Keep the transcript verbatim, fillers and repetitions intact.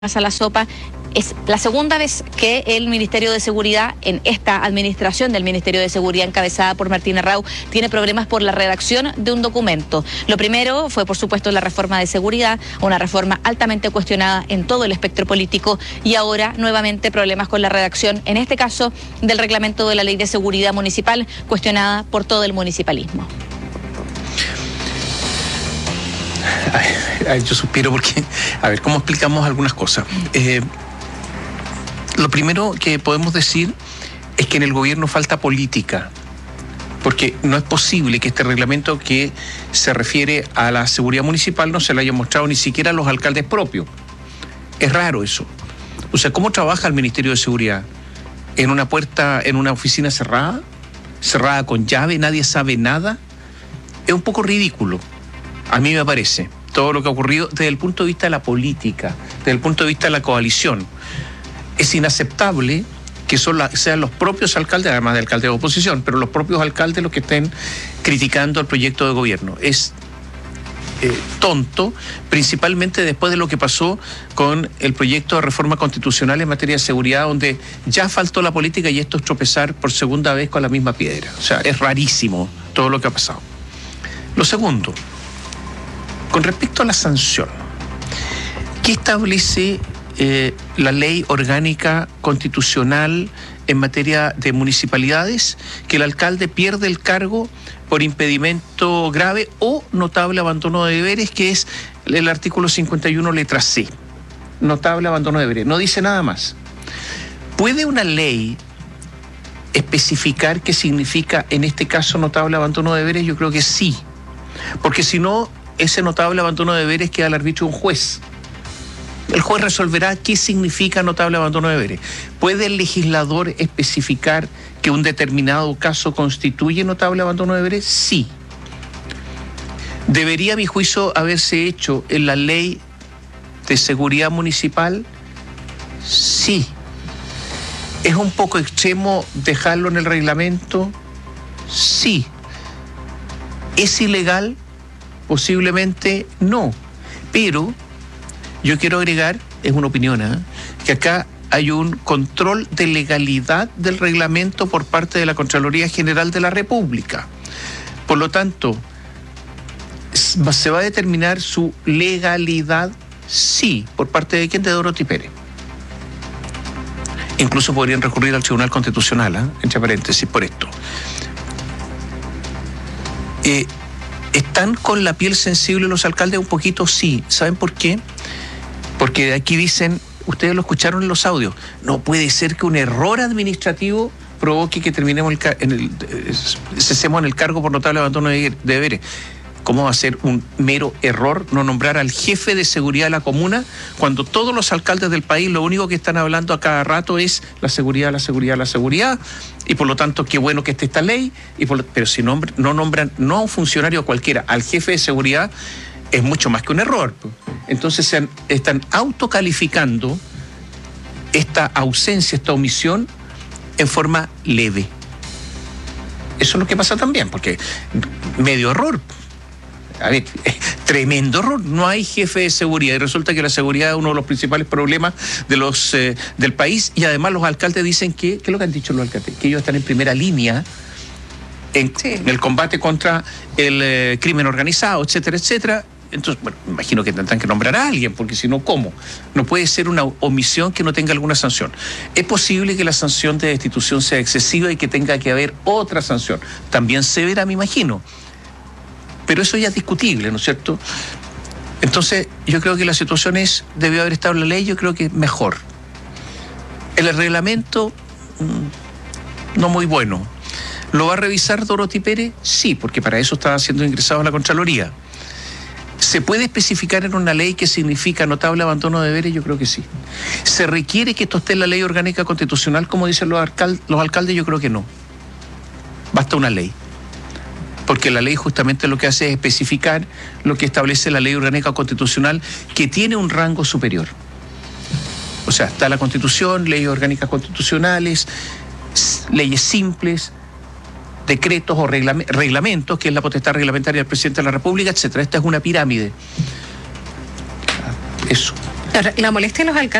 a la sopa. Es la segunda vez que el Ministerio de Seguridad, en esta administración del Ministerio de Seguridad encabezada por Martín Errau, tiene problemas por la redacción de un documento. Lo primero fue, por supuesto, la reforma de seguridad, una reforma altamente cuestionada en todo el espectro político, y ahora nuevamente problemas con la redacción, en este caso del reglamento de la Ley de Seguridad Municipal, cuestionada por todo el municipalismo. Ay, ay, yo suspiro porque, a ver, ¿cómo explicamos algunas cosas? Eh, lo primero que podemos decir es que en el gobierno falta política, porque no es posible que este reglamento que se refiere a la seguridad municipal no se lo hayan mostrado ni siquiera a los alcaldes propios. Es raro eso. O sea, ¿cómo trabaja el Ministerio de Seguridad? ¿En una puerta, en una oficina cerrada? ¿Cerrada con llave? ¿Nadie sabe nada? Es un poco ridículo. A mí me parece, todo lo que ha ocurrido desde el punto de vista de la política, desde el punto de vista de la coalición. Es inaceptable que son la, sean los propios alcaldes, además de alcaldes de oposición, pero los propios alcaldes los que estén criticando el proyecto de gobierno. Es eh, tonto, principalmente después de lo que pasó con el proyecto de reforma constitucional en materia de seguridad, donde ya faltó la política y esto es tropezar por segunda vez con la misma piedra. O sea, es rarísimo todo lo que ha pasado. Lo segundo, con respecto a la sanción, ¿qué establece eh, la ley orgánica constitucional en materia de municipalidades? Que el alcalde pierde el cargo por impedimento grave o notable abandono de deberes, que es el artículo cincuenta y uno letra C. Notable abandono de deberes. No dice nada más. ¿Puede una ley especificar qué significa en este caso notable abandono de deberes? Yo creo que sí. Porque si no, ese notable abandono de deberes queda al arbitrio de un juez. El juez resolverá qué significa notable abandono de deberes. ¿Puede el legislador especificar que un determinado caso constituye notable abandono de deberes? Sí. ¿Debería, a mi juicio, haberse hecho en la ley de seguridad municipal? Sí. ¿Es un poco extremo dejarlo en el reglamento? Sí. ¿Es ilegal? Posiblemente no, pero yo quiero agregar, es una opinión, ¿eh? que acá hay un control de legalidad del reglamento por parte de la Contraloría General de la República. Por lo tanto, ¿se va a determinar su legalidad? Sí. ¿Por parte de quién? De Dorothy Pérez. Incluso podrían recurrir al Tribunal Constitucional, ¿eh? entre paréntesis, por esto. Eh, ¿Están con la piel sensible los alcaldes? Un poquito sí. ¿Saben por qué? Porque aquí dicen, ustedes lo escucharon en los audios, no puede ser que un error administrativo provoque que terminemos el, en el, eh, cesemos en el cargo por notable abandono de deberes. ¿Cómo va a ser un mero error no nombrar al jefe de seguridad de la comuna cuando todos los alcaldes del país lo único que están hablando a cada rato es la seguridad, la seguridad, la seguridad? Y por lo tanto, qué bueno que esté esta ley, y por, pero si nombr, no nombran no a un funcionario cualquiera, al jefe de seguridad, es mucho más que un error. Entonces se han, están autocalificando esta ausencia, esta omisión en forma leve. Eso es lo que pasa también, porque medio error. A ver, tremendo error, no hay jefe de seguridad y resulta que la seguridad es uno de los principales problemas de los eh, del país, y además los alcaldes dicen que, ¿qué es lo que han dicho los alcaldes? Que ellos están en primera línea en, sí. en el combate contra el eh, crimen organizado, etcétera, etcétera. Entonces, bueno, me imagino que tendrán que nombrar a alguien, porque si no, ¿cómo? No puede ser una omisión que no tenga alguna sanción. Es posible que la sanción de destitución sea excesiva y que tenga que haber otra sanción, también severa, me imagino. Pero eso ya es discutible, ¿no es cierto? Entonces, yo creo que la situación es, debió haber estado en la ley, yo creo que es mejor. El reglamento, no muy bueno. ¿Lo va a revisar Dorothy Pérez? Sí, porque para eso está siendo ingresado a la Contraloría. ¿Se puede especificar en una ley qué significa notable abandono de deberes? Yo creo que sí. ¿Se requiere que esto esté en la ley orgánica constitucional, como dicen los, alcal- los alcaldes? Yo creo que no. Basta una ley. Porque la ley justamente lo que hace es especificar lo que establece la ley orgánica constitucional, que tiene un rango superior. O sea, está la Constitución, leyes orgánicas constitucionales, leyes simples, decretos o reglame- reglamentos, que es la potestad reglamentaria del presidente de la República, etcétera. Esta es una pirámide. Eso. La molestia de los alcaldes